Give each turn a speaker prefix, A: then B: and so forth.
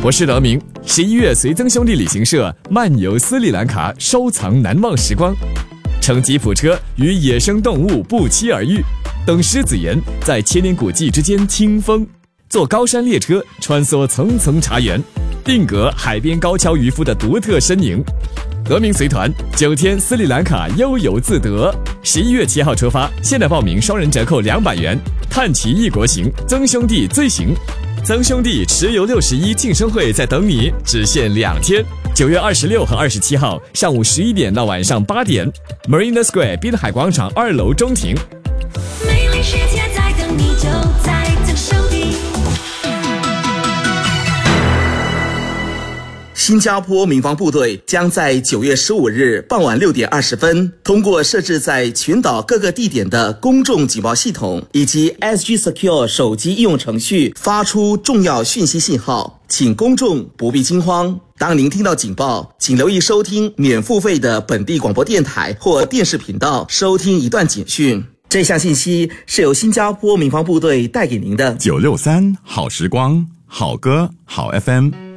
A: 我是德明。11月随曾兄弟旅行社漫游斯里兰卡，收藏难忘时光。乘吉普车与野生动物不期而遇，等狮子岩在千年古迹之间听风，坐高山列车穿梭层层茶园，定格海边高跷渔夫的独特身影。德明随团9天斯里兰卡悠游自得，11月7号出发，现在报名双人折扣200元。探奇异国行，曾兄弟最行。曾兄弟持游61庆生会在等你，只限2天，9月26和27号上午11点到晚上8点 ，Marina Square 滨海广场2楼中庭。
B: 美丽世界在等你，就在曾兄弟。
C: 新加坡民防部队将在9月15日傍晚6点20分，通过设置在群岛各个地点的公众警报系统以及 SG Secure 手机应用程序发出重要讯息信号，请公众不必惊慌。当您听到警报，请留意收听免付费的本地广播电台或电视频道，收听一段简讯。这项信息是由新加坡民防部队带给您的。
D: 963好时光，好歌，好 FM。